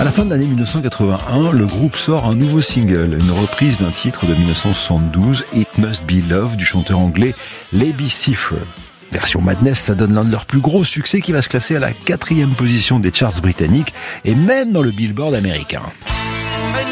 À la fin de l'année 1981, le groupe sort un nouveau single, une reprise d'un titre de 1972, It Must Be Love, du chanteur anglais Labby Seaford. Version Madness, ça donne l'un de leurs plus gros succès qui va se classer à la 4e position des charts britanniques et même dans le Billboard américain.